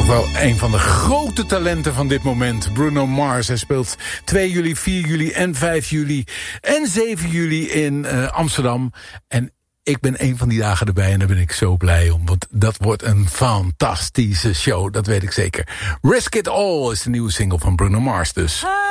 Toch wel een van de grote talenten van dit moment. Bruno Mars. Hij speelt 2 juli, 4 juli en 5 juli en 7 juli in Amsterdam. En ik ben een van die dagen erbij en daar ben ik zo blij om. Want dat wordt een fantastische show, dat weet ik zeker. Risk It All is de nieuwe single van Bruno Mars dus.